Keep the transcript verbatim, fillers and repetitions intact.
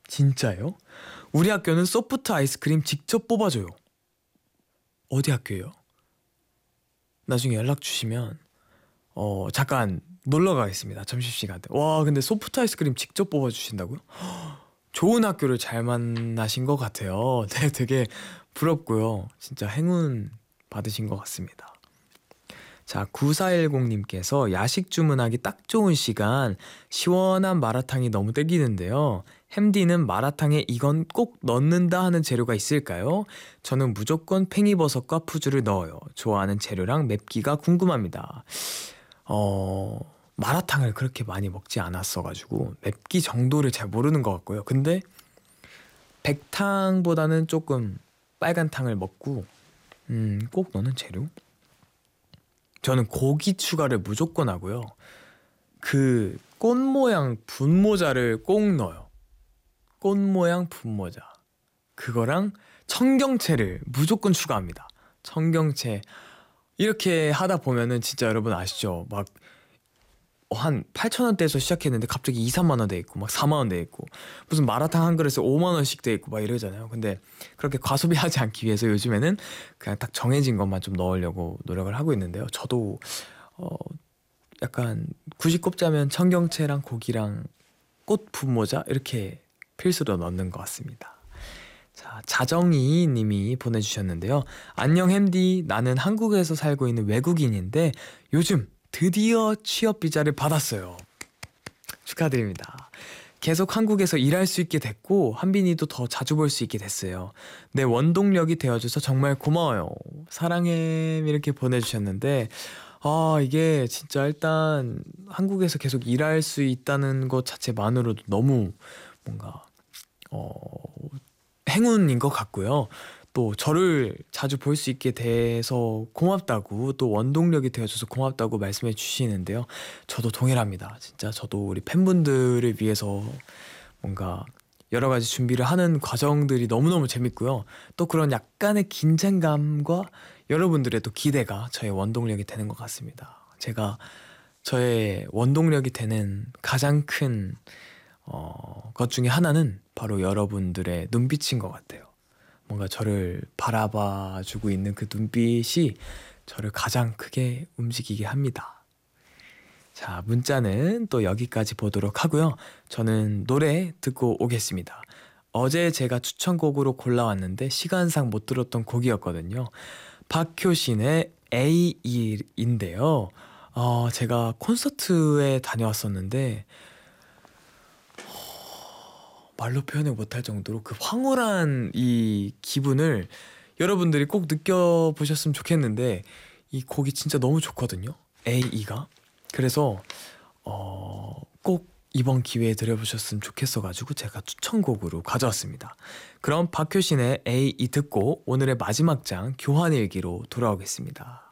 진짜요? 우리 학교는 소프트 아이스크림 직접 뽑아줘요. 어디 학교예요? 나중에 연락 주시면 어 잠깐 놀러 가겠습니다. 점심시간 때. 와, 근데 소프트 아이스크림 직접 뽑아주신다고요? 좋은 학교를 잘 만나신 것 같아요. 네, 되게 부럽고요. 진짜 행운 받으신 것 같습니다. 자, 구사일공님께서 야식 주문하기 딱 좋은 시간, 시원한 마라탕이 너무 땡기는데요. 햄디는 마라탕에 이건 꼭 넣는다 하는 재료가 있을까요? 저는 무조건 팽이버섯과 푸즈를 넣어요. 좋아하는 재료랑 맵기가 궁금합니다. 어... 마라탕을 그렇게 많이 먹지 않았어가지고 맵기 정도를 잘 모르는 것 같고요. 근데 백탕보다는 조금 빨간 탕을 먹고 음, 꼭 넣는 재료? 저는 고기 추가를 무조건 하고요. 그 꽃 모양 분모자를 꼭 넣어요. 꽃 모양 분모자. 그거랑 청경채를 무조건 추가합니다. 청경채. 이렇게 하다 보면은 진짜 여러분 아시죠? 막 한 팔천 원대에서 시작했는데 갑자기 이, 삼만 원 돼 있고 막 사만 원 돼 있고 무슨 마라탕 한 그릇에 오만 원씩 돼 있고 막 이러잖아요. 근데 그렇게 과소비하지 않기 위해서 요즘에는 그냥 딱 정해진 것만 좀 넣으려고 노력을 하고 있는데요. 저도 어 약간 굳이 꼽자면 청경채랑 고기랑 꽃 분모자 이렇게 필수로 넣는 것 같습니다. 자, 자정이 님이 보내주셨는데요. 안녕 햄디, 나는 한국에서 살고 있는 외국인인데 요즘 드디어 취업 비자를 받았어요. 축하드립니다. 계속 한국에서 일할 수 있게 됐고 한빈이도 더 자주 볼 수 있게 됐어요. 내 원동력이 되어줘서 정말 고마워요. 사랑해 이렇게 보내주셨는데 아, 이게 진짜 일단 한국에서 계속 일할 수 있다는 것 자체만으로도 너무 뭔가 어, 행운인 것 같고요. 또 저를 자주 볼 수 있게 돼서 고맙다고, 또 원동력이 되어줘서 고맙다고 말씀해 주시는데요. 저도 동일합니다. 진짜 저도 우리 팬분들을 위해서 뭔가 여러 가지 준비를 하는 과정들이 너무너무 재밌고요. 또 그런 약간의 긴장감과 여러분들의 또 기대가 저의 원동력이 되는 것 같습니다. 제가 저의 원동력이 되는 가장 큰 어, 것 중에 하나는 바로 여러분들의 눈빛인 것 같아요. 뭔가 저를 바라봐 주고 있는 그 눈빛이 저를 가장 크게 움직이게 합니다. 자, 문자는 또 여기까지 보도록 하고요. 저는 노래 듣고 오겠습니다. 어제 제가 추천곡으로 골라왔는데 시간상 못 들었던 곡이었거든요. 박효신의 에이인데요. 어, 제가 콘서트에 다녀왔었는데 말로 표현을 못할 정도로 그 황홀한 이 기분을 여러분들이 꼭 느껴보셨으면 좋겠는데 이 곡이 진짜 너무 좋거든요. 에이이가. 그래서 어, 꼭 이번 기회에 들어보셨으면 좋겠어가지고 제가 추천곡으로 가져왔습니다. 그럼 박효신의 에이이 듣고 오늘의 마지막 장 교환일기로 돌아오겠습니다.